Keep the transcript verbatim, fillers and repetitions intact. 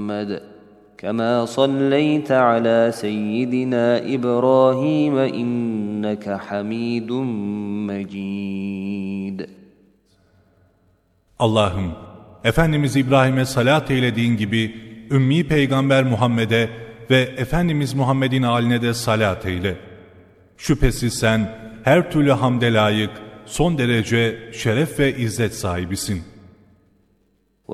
كما صليت على سيدنا إبراهيم إنك حميد مجيد. Allah'ım, Efendimiz İbrahim'e salat eylediğin gibi Ümmi Peygamber Muhammed'e ve Efendimiz Muhammed'in haline de salat eyle. Şüphesiz sen her türlü hamde layık, son derece şeref ve izzet sahibisin.